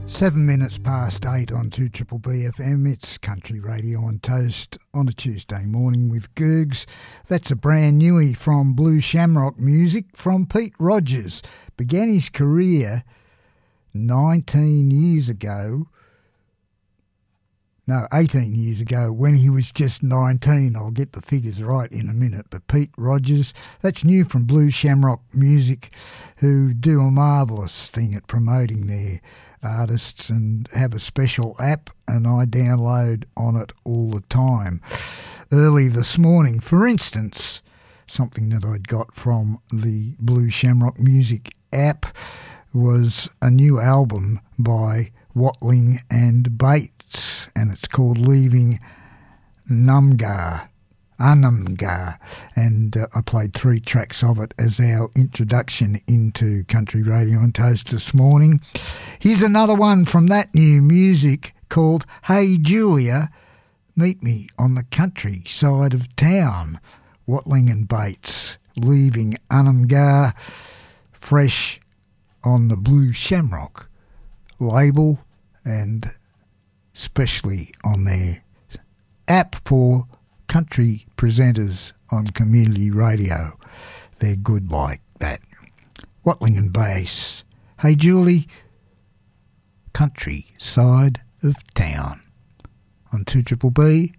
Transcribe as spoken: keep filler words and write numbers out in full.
Seven minutes past eight on two Triple B F M. It's Country Radio on Toast on a Tuesday morning with Gergs. That's a brand newie from Blue Shamrock Music from Pete Rogers. Began his career nineteen years ago. No, eighteen years ago when he was just nineteen. I'll get the figures right in a minute. But Pete Rogers, that's new from Blue Shamrock Music, who do a marvellous thing at promoting their artists and have a special app, and I download on it all the time. Early this morning, for instance, something that I'd got from the Blue Shamrock Music app was a new album by Watling and Bates, and it's called Leaving Numgar. Anamgar, and uh, I played three tracks of it as our introduction into Country Radio on Toast this morning. Here's another one from that new music called Hey Julia, Meet Me on the Country Side of Town. Watling and Bates, Leaving Anamgar, fresh on the Blue Shamrock label and especially on their app for country presenters on community radio. They're good like that. Watling and Bass. Hey Julie, Country Side of Town on two Triple B